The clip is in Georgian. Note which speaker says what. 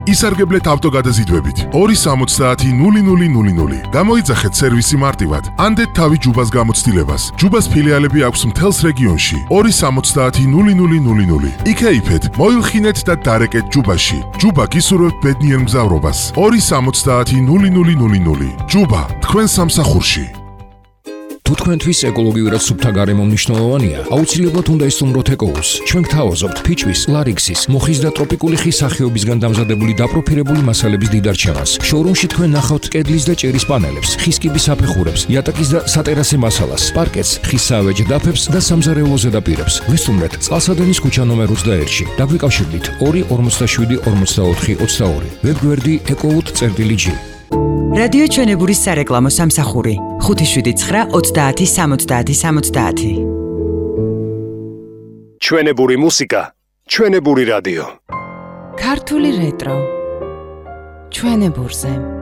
Speaker 1: ისარგებლეთ ავტოგადაზიდვებით 270-0000. გამოიძახეთ სერვისი მარტივად. ანდეთ თავი ჯუბას გამოცდილებას. ჯუბას ფილიალები აქვს მთელს რეგიონში. 270-0000. იქეიფეთ, მოილხინეთ და დარეკეთ ჯუბაში. ჯუბა გისურვებთ ბედნიერ მგზავრობას. 270-0000. ჯუბა, თქვენ სამსახურში.
Speaker 2: თუ თქვენთვის ეკოლოგიურად სუფთა გარემო მნიშვნელოვანია, აუცილებლად უნდა ისტუმროთ ეკოუს. ჩვენ გთავაზობთ ფიჭვის, ლარიქსის, მოხის და ტროპიკული ხის სახეობისგან დამზადებული დაპროფილებული მასალების დიდარჩევას. შოურუმში თქვენ ნახავთ კედლის და ჭერის პანელებს, ხის კიბის საფეხურებს, იატაკის და სატერასე მასალას, პარკეტს, ხის საავეჯ დაფებს და სამზარეულო ზედაპირებს. ვისტუმრეთ წყალსადენის ქუჩა ნომერ 21-ში. დაგვიკავშირდით 247 44 22. ვებგვერდი ecowood.gr.
Speaker 3: რადიო ჩვენებურის სარეკლამო სამსახური 579 30 70 70.
Speaker 4: ჩვენებური მუსიკა, ჩვენებური რადიო.
Speaker 5: ქართული რეტრო ჩვენებურზე.